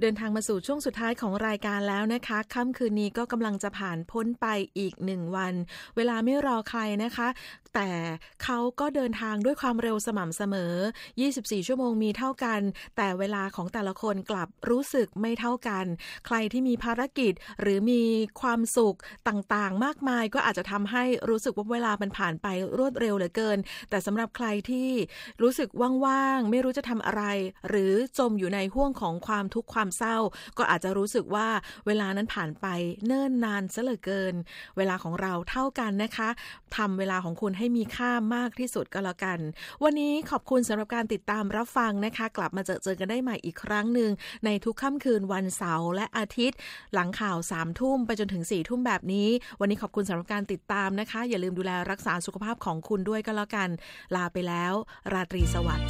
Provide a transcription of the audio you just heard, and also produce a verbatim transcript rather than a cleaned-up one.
เดินทางมาสู่ช่วงสุดท้ายของรายการแล้วนะคะค่ำคืนนี้ก็กำลังจะผ่านพ้นไปอีกหนึ่งวันเวลาไม่รอใครนะคะแต่เขาก็เดินทางด้วยความเร็วสม่ำเสมอยี่สิบสี่ชั่วโมงมีเท่ากันแต่เวลาของแต่ละคนกลับรู้สึกไม่เท่ากันใครที่มีภารกิจหรือมีความสุขต่างๆมากมายก็อาจจะทำให้รู้สึกว่าเวลามันผ่านไปรวดเร็วเหลือเกินแต่สำหรับใครที่รู้สึกว่างๆไม่รู้จะทำอะไรหรือจมอยู่ในห้วงของความทุกข์ความเศร้าก็อาจจะรู้สึกว่าเวลานั้นผ่านไปเนิ่นนานซะเหลือเกินเวลาของเราเท่ากันนะคะทำเวลาของคุณให้มีค่ามากที่สุดก็แล้วกันวันนี้ขอบคุณสำหรับการติดตามรับฟังนะคะกลับมาเจอเจอกันได้ใหม่อีกครั้งหนึ่งในทุกค่ำคืนวันเสาร์และอาทิตย์หลังข่าวสามทุ่มไปจนถึงสี่ทุ่มแบบนี้วันนี้ขอบคุณสำหรับการติดตามนะคะอย่าลืมดูแลรักษาสุขภาพของคุณด้วยก็แล้วกันลาไปแล้วราตรีสวัสดิ์